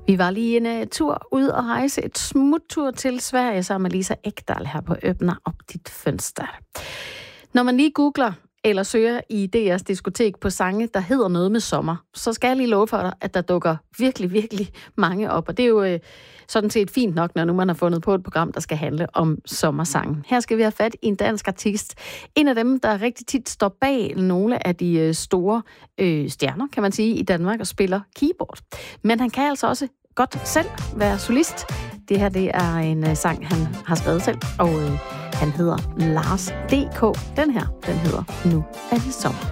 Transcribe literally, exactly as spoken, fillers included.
Vi var lige en uh, tur ud og rejse et smuttur til Sverige sammen med Lisa Ekdahl her på Öppna op dit fönster. Når man lige googler eller søger i D R's diskotek på sange, der hedder noget med sommer, så skal jeg lige love for dig, at der dukker virkelig, virkelig mange op. Og det er jo øh, sådan set fint nok, når nu man har fundet på et program, der skal handle om sommersangen. Her skal vi have fat i en dansk artist. En af dem, der rigtig tit står bag nogle af de øh, store øh, stjerner, kan man sige, i Danmark og spiller keyboard. Men han kan altså også godt selv være solist. Det her, det er en uh, sang, han har skrevet selv, og uh, han hedder Lars D K. Den her, den hedder Nu er det sommer.